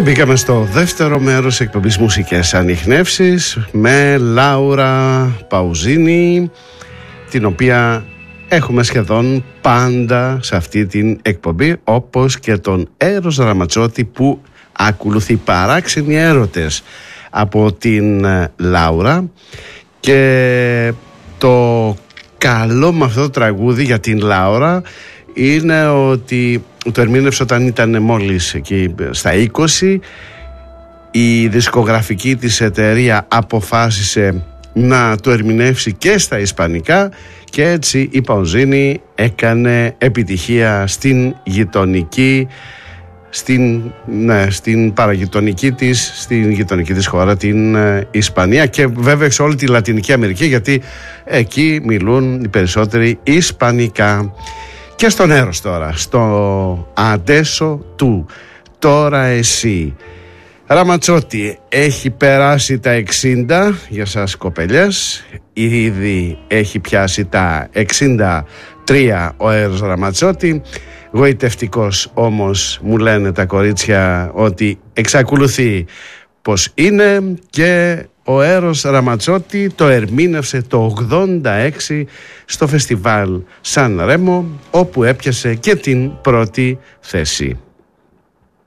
μπήκαμε στο δεύτερο μέρος εκπομπής Μουσικές Ανιχνεύσεις με Λάουρα Παουζίνη, την οποία έχουμε σχεδόν πάντα σε αυτή την εκπομπή, όπως και τον Έρος Ραματσότη που ακολουθεί. Παράξενοι έρωτες από την Λάουρα. Και το καλό με αυτό το τραγούδι για την Λάουρα είναι ότι το ερμήνευσε όταν ήταν μόλις εκεί στα 20. Η δισκογραφική της εταιρεία αποφάσισε να το ερμηνεύσει και στα ισπανικά και έτσι η Παουζίνη έκανε επιτυχία στην γειτονική, στην παραγειτονική της χώρα, την Ισπανία, και βέβαια σε όλη τη Λατινική Αμερική, γιατί εκεί μιλούν οι περισσότεροι ισπανικά. Και στον Έρος τώρα, στο Αντέσο του, τώρα εσύ. Ραματσότη, έχει περάσει τα 60 για σας κοπελιές, ήδη έχει πιάσει τα 63 ο Έρος Ραματσότη. Γοητευτικός όμως μου λένε τα κορίτσια ότι εξακολουθεί πως είναι, και ο Έρος Ραματσότη το ερμήνευσε το 86 στο φεστιβάλ Σαν Ρέμο, όπου έπιασε και την πρώτη θέση.